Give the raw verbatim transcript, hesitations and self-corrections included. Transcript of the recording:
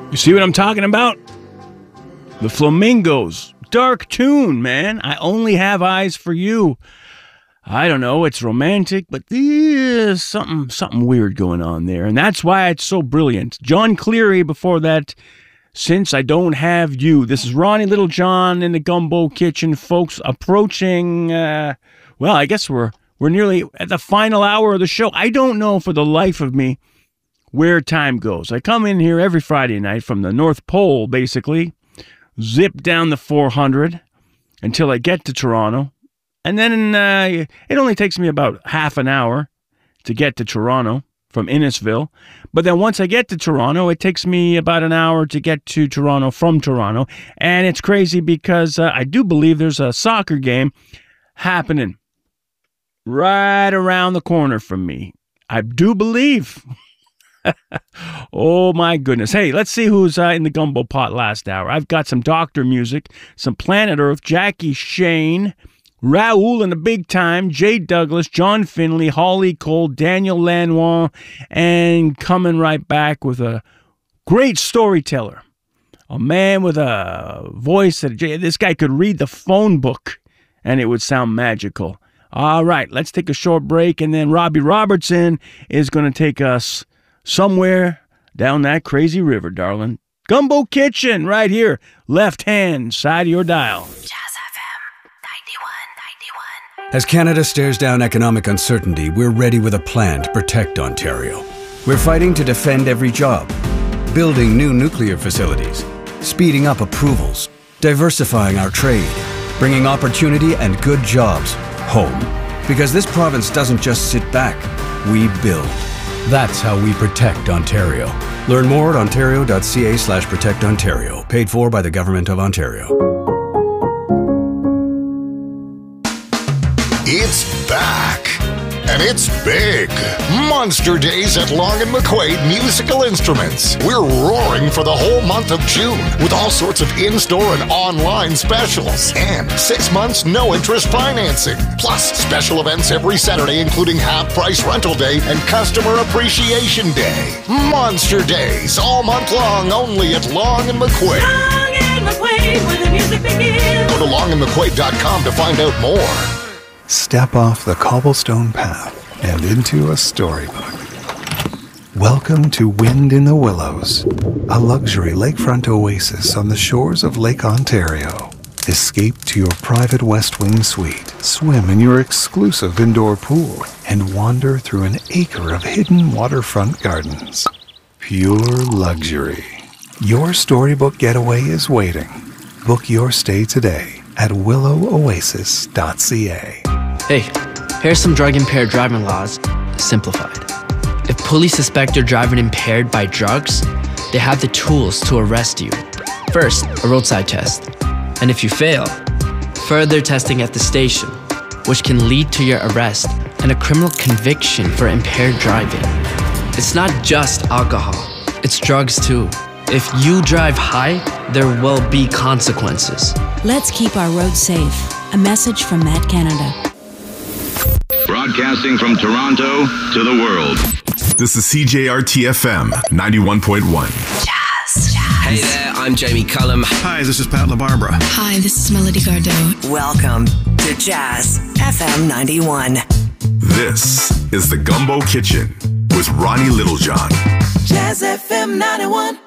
You see what I'm talking about? The Flamingos. Dark tune, man. I only have eyes for you. I don't know, it's romantic, but there's something something weird going on there, and that's why it's so brilliant. John Cleary before that, Since I Don't Have You. This is Ronnie Littlejohn in the Gumbo Kitchen, folks, approaching, uh, well, I guess we're we're nearly at the final hour of the show. I don't know for the life of me where time goes. I come in here every Friday night from the North Pole, basically, zip down the four hundred until I get to Toronto. And then uh, it only takes me about half an hour to get to Toronto from Innisfil. But then once I get to Toronto, it takes me about an hour to get to Toronto from Toronto. And it's crazy because uh, I do believe there's a soccer game happening right around the corner from me. I do believe. Oh, my goodness. Hey, let's see who's uh, in the gumbo pot last hour. I've got some Doctor music, some Planet Earth, Jackie Shane, Raoul in the Big Time, Jay Douglas, John Finley, Holly Cole, Daniel Lanois, and coming right back with a great storyteller. A man with a voice that this guy could read the phone book and it would sound magical. All right, let's take a short break, and then Robbie Robertson is going to take us somewhere down that crazy river, darling. Gumbo Kitchen right here, left hand side of your dial. As Canada stares down economic uncertainty, we're ready with a plan to protect Ontario. We're fighting to defend every job, building new nuclear facilities, speeding up approvals, diversifying our trade, bringing opportunity and good jobs home. Because this province doesn't just sit back, we build. That's how we protect Ontario. Learn more at ontario.ca slash protect Ontario. Paid for by the Government of Ontario. It's back, and it's big. Monster Days at Long and McQuaid Musical Instruments. We're roaring for the whole month of June with all sorts of in-store and online specials. And six months no-interest financing. Plus, special events every Saturday, including half-price rental day and customer appreciation day. Monster Days, all month long, only at Long and McQuaid. Long and McQuaid, where the music begins. Go to long and mcquaid dot com to find out more. Step off the cobblestone path and into a storybook. Welcome to Wind in the Willows, a luxury lakefront oasis on the shores of Lake Ontario. Escape to your private West Wing suite, swim in your exclusive indoor pool, and wander through an acre of hidden waterfront gardens. Pure luxury. Your storybook getaway is waiting. Book your stay today at willow oasis dot c a. Hey, here's some drug-impaired driving laws, simplified. If police suspect you're driving impaired by drugs, they have the tools to arrest you. First, a roadside test. And if you fail, further testing at the station, which can lead to your arrest and a criminal conviction for impaired driving. It's not just alcohol, it's drugs too. If you drive high, there will be consequences. Let's keep our roads safe. A message from Matt Canada. Broadcasting from Toronto to the world. This is C J R T F M ninety-one point one. Jazz, jazz. Hey there, I'm Jamie Cullum. Hi, this is Pat LaBarbera. Hi, this is Melody Gardot. Welcome to Jazz F M ninety-one. This is the Gumbo Kitchen with Ronnie Littlejohn. Jazz F M ninety-one.